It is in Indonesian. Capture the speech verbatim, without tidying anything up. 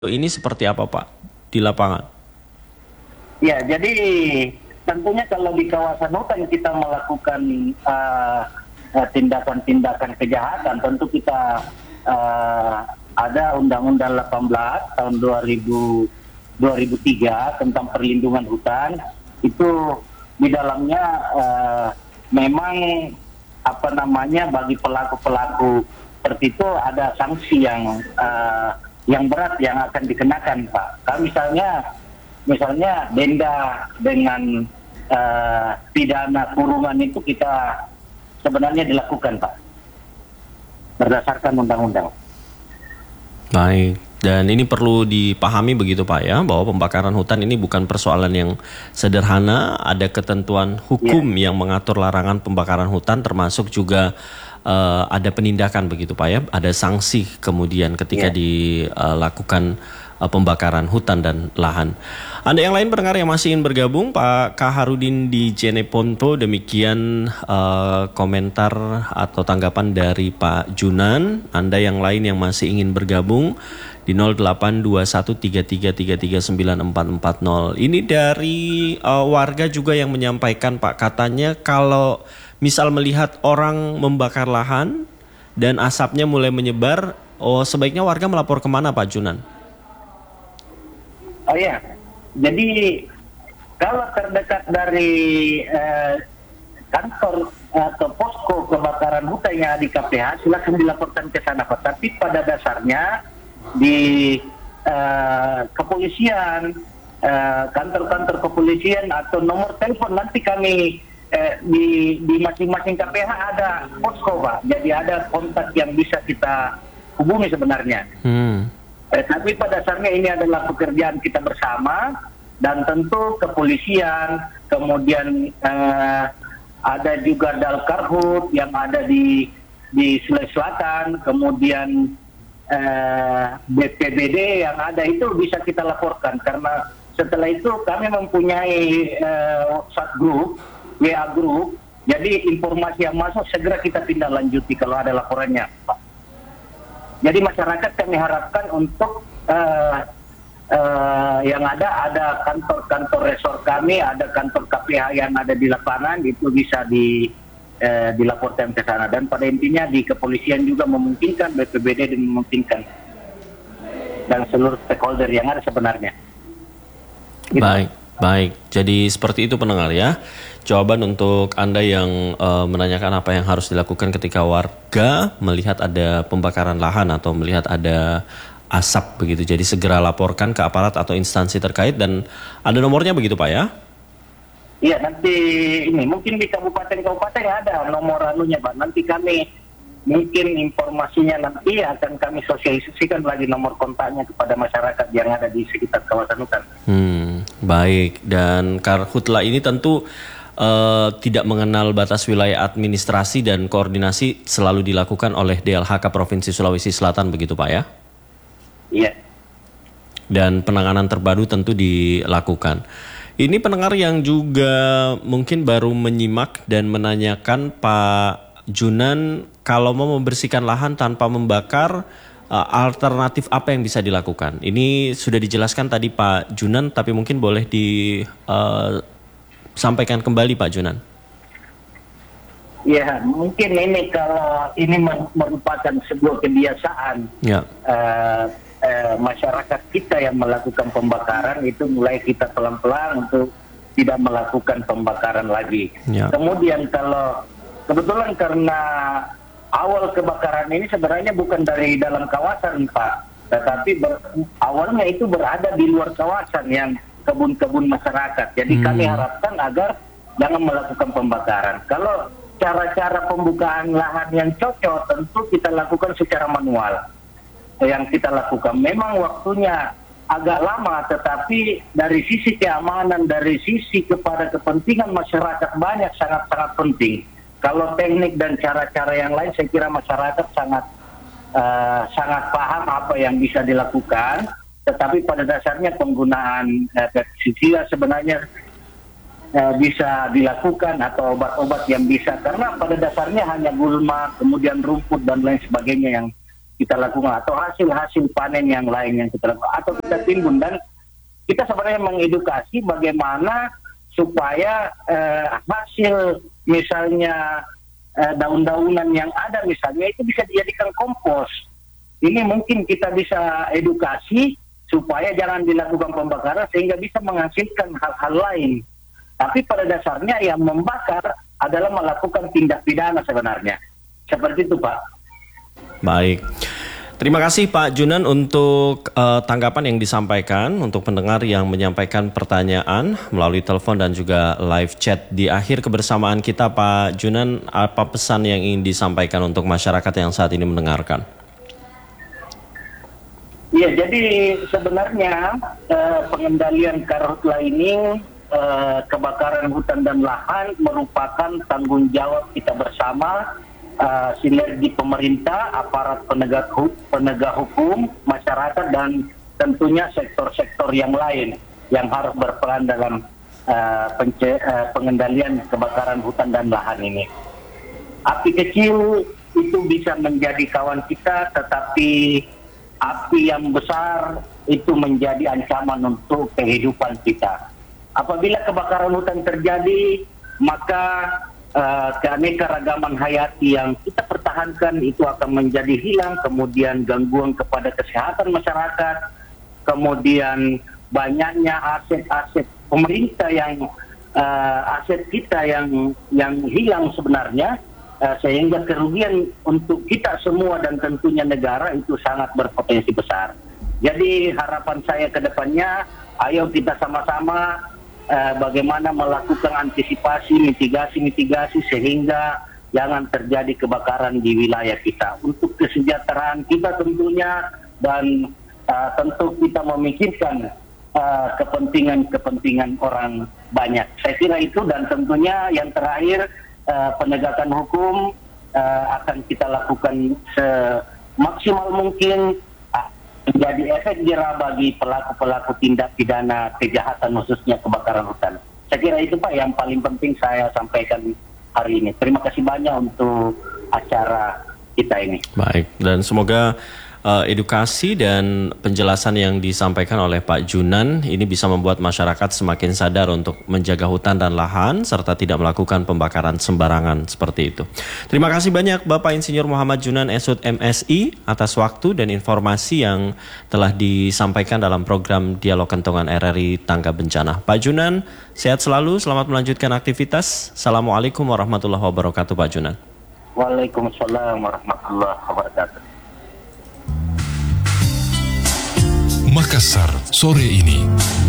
Ini seperti apa Pak di lapangan? Ya, jadi tentunya kalau di kawasan hutan kita melakukan uh, uh, tindakan-tindakan kejahatan, tentu kita uh, ada Undang-Undang delapan belas tahun dua ribu dua ribu tiga tentang perlindungan hutan. Itu di dalamnya uh, memang apa namanya bagi pelaku-pelaku seperti itu ada sanksi yang uh, yang berat yang akan dikenakan, Pak. Kalau misalnya misalnya denda dengan uh, pidana kurungan itu kita sebenarnya dilakukan, Pak, berdasarkan undang-undang. Baik, dan ini perlu dipahami begitu Pak ya, bahwa pembakaran hutan ini bukan persoalan yang sederhana, ada ketentuan hukum yeah. yang mengatur larangan pembakaran hutan, termasuk juga Uh, ada penindakan begitu Pak ya, ada sanksi kemudian ketika yeah. dilakukan uh, pembakaran hutan dan lahan. Ada yang lain pendengar yang masih ingin bergabung, Pak Kaharudin di Jeneponto, demikian uh, komentar atau tanggapan dari Pak Junan. Anda yang lain yang masih ingin bergabung di nol delapan dua satu tiga tiga tiga tiga sembilan empat empat nol. Ini dari uh, warga juga yang menyampaikan Pak, katanya kalau misal melihat orang membakar lahan dan asapnya mulai menyebar, oh sebaiknya warga melapor kemana Pak Junan? Oh ya, jadi kalau terdekat dari eh, kantor atau posko kebakaran hutan yang di K P H, silakan dilaporkan ke sana Pak. Tapi pada dasarnya di eh, kepolisian, eh, kantor-kantor kepolisian atau nomor telepon nanti kami Eh, di di masing-masing K P H ada posko Pak, jadi ada kontak yang bisa kita hubungi sebenarnya. Hmm. Eh, tapi pada dasarnya ini adalah pekerjaan kita bersama dan tentu kepolisian, kemudian eh, ada juga Dalkarhut yang ada di di Sulawesi Selatan, kemudian eh, B P B D yang ada itu bisa kita laporkan karena setelah itu kami mempunyai eh, WhatsApp group. W A group, jadi informasi yang masuk segera kita tindak lanjuti kalau ada laporannya, Pak. Jadi masyarakat kami harapkan untuk uh, uh, yang ada ada kantor-kantor resort kami, ada kantor K P H yang ada di lapangan itu bisa di uh, dilaporkan ke sana, dan pada intinya di kepolisian juga memungkinkan, B P B D dan memungkinkan dan seluruh stakeholder yang ada sebenarnya. Gitu. Baik. Baik, jadi seperti itu pendengar ya. Jawaban untuk Anda yang uh, menanyakan apa yang harus dilakukan ketika warga melihat ada pembakaran lahan atau melihat ada asap begitu. Jadi segera laporkan ke aparat atau instansi terkait, dan ada nomornya begitu Pak ya? Iya, nanti ini mungkin di kabupaten-kabupaten ada nomor anunya Pak. Nanti kami mungkin informasinya nanti akan kami sosialisasikan lagi nomor kontaknya kepada masyarakat yang ada di sekitar kawasan hutan. Hmm, baik, dan Karhutla ini tentu uh, tidak mengenal batas wilayah administrasi dan koordinasi selalu dilakukan oleh D L H K Provinsi Sulawesi Selatan begitu Pak ya? Iya. Dan penanganan terbaru tentu dilakukan. Ini pendengar yang juga mungkin baru menyimak dan menanyakan Pak Junan, kalau mau membersihkan lahan tanpa membakar, uh, alternatif apa yang bisa dilakukan? Ini sudah dijelaskan tadi Pak Junan, tapi mungkin boleh disampaikan uh, kembali Pak Junan. Ya, mungkin ini kalau ini merupakan sebuah kebiasaan ya. uh, uh, masyarakat kita yang melakukan pembakaran, itu mulai kita pelan-pelan untuk tidak melakukan pembakaran lagi. Ya. Kemudian kalau kebetulan karena awal kebakaran ini sebenarnya bukan dari dalam kawasan Pak, tetapi ber, awalnya itu berada di luar kawasan yang kebun-kebun masyarakat. Jadi hmm. kami harapkan agar jangan melakukan pembakaran. Kalau cara-cara pembukaan lahan yang cocok tentu kita lakukan secara manual. Yang kita lakukan memang waktunya agak lama, tetapi dari sisi keamanan, dari sisi kepada kepentingan masyarakat banyak sangat-sangat penting. Kalau teknik dan cara-cara yang lain, saya kira masyarakat sangat uh, sangat paham apa yang bisa dilakukan. Tetapi pada dasarnya penggunaan uh, pestisida sebenarnya uh, bisa dilakukan, atau obat-obat yang bisa. Karena pada dasarnya hanya gulma, kemudian rumput dan lain sebagainya yang kita lakukan atau hasil-hasil panen yang lain yang kita lakukan atau kita timbun, dan kita sebenarnya mengedukasi bagaimana supaya eh, hasil misalnya eh, daun-daunan yang ada misalnya itu bisa dijadikan kompos. Ini mungkin kita bisa edukasi supaya jangan dilakukan pembakaran sehingga bisa menghasilkan hal-hal lain. Tapi pada dasarnya yang membakar adalah melakukan tindak pidana sebenarnya. Seperti itu, Pak. Baik. Terima kasih Pak Junan untuk uh, tanggapan yang disampaikan, untuk pendengar yang menyampaikan pertanyaan melalui telepon dan juga live chat. Di akhir kebersamaan kita Pak Junan, apa pesan yang ingin disampaikan untuk masyarakat yang saat ini mendengarkan? Ya, jadi sebenarnya uh, pengendalian karhutla ini, uh, kebakaran hutan dan lahan merupakan tanggung jawab kita bersama. Uh, sinergi pemerintah, aparat penegak, hu penegak hukum, masyarakat, dan tentunya sektor-sektor yang lain yang harus berperan dalam uh, uh, pengendalian kebakaran hutan dan lahan ini. Api kecil itu bisa menjadi kawan kita, tetapi api yang besar itu menjadi ancaman untuk kehidupan kita. Apabila kebakaran hutan terjadi, maka Uh, keanekaragaman hayati yang kita pertahankan itu akan menjadi hilang, kemudian gangguan kepada kesehatan masyarakat, kemudian banyaknya aset-aset pemerintah yang uh, aset kita yang yang hilang sebenarnya, uh, sehingga kerugian untuk kita semua dan tentunya negara itu sangat berpotensi besar. Jadi harapan saya ke depannya, ayo kita sama-sama Uh, bagaimana melakukan antisipasi, mitigasi-mitigasi sehingga jangan terjadi kebakaran di wilayah kita. Untuk kesejahteraan kita tentunya, dan uh, tentu kita memikirkan uh, kepentingan-kepentingan orang banyak. Saya kira itu, dan tentunya yang terakhir uh, penegakan hukum uh, akan kita lakukan semaksimal mungkin, menjadi efek jerah bagi pelaku-pelaku tindak pidana kejahatan khususnya kebakaran hutan. Saya kira itu Pak yang paling penting saya sampaikan hari ini. Terima kasih banyak untuk acara kita ini. Baik, dan semoga uh, edukasi dan penjelasan yang disampaikan oleh Pak Junan ini bisa membuat masyarakat semakin sadar untuk menjaga hutan dan lahan serta tidak melakukan pembakaran sembarangan seperti itu. Terima kasih banyak Bapak Insinyur Muhammad Junan S U D M Si atas waktu dan informasi yang telah disampaikan dalam program Dialog Kentongan R R I Tangga Bencana. Pak Junan, sehat selalu, selamat melanjutkan aktivitas. Assalamualaikum warahmatullahi wabarakatuh Pak Junan. Waalaikumsalam warahmatullahi wabarakatuh. Makassar sore ini.